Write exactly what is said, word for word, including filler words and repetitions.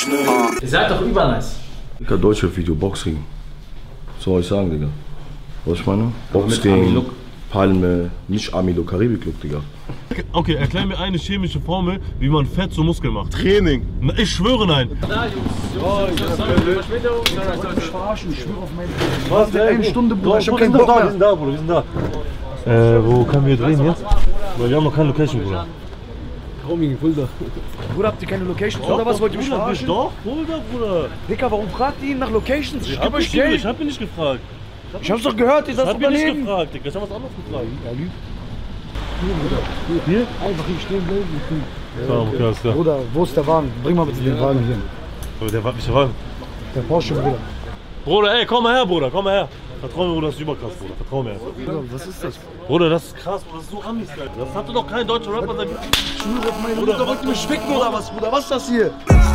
Ihr seid doch übernice. Digga, Deutschrap-Video, Boxring. Was soll ich sagen, Digga? Was ich meine? Boxring, Palme, nicht Army-Look, Karibik-Look, Digga. Okay, erklär mir eine chemische Formel, wie man Fett zu Muskeln macht. Training. Na, ich schwöre, nein. Da, Jungs. Jungs, Verspätung. Ich wollte mich verarschen, ich schwöre auf meine... Was? Eine Stunde, Bruder, ich hab Wir keinen sind Bock da, wir mehr. sind da, Bruder, wir sind da. Äh, wo können wir drehen jetzt? Weil wir haben noch keine Location, Bruder. Roaming, Fulda. Bruder, habt ihr keine Locations oder was? Wollt ihr mich Bruder, verarschen? Doch, Fulda, Bruder. Dicker, warum fragt ihr ihn nach Locations? Ich Ich geb hab, euch nicht, ich Geld. hab ihn nicht gefragt. Ich hab's doch gehört, ihr Ich seid hab ihn nicht daneben. gefragt, Digga. Ich hab was anderes gefragt. Ja, lügt. Hier? Einfach hier stehen bleiben. So, okay, alles klar. Bruder, wo ist der Wagen? Bring mal bitte den Wagen hier. Aber der war nicht Wagen. Der Porsche, Bruder. Bruder, ey, komm mal her, Bruder, komm mal her. Vertrau mir, Bruder, das ist überkrass, Bruder. Vertrau mir. Bruder, was ist das? Bruder, das ist krass, Bruder, das ist so Amis, Alter. Das hatte doch kein deutscher Rapper seit... Ich schwöre auf meine Mutter, wollt ihr mich ficken oder was, Bruder? Was ist das hier?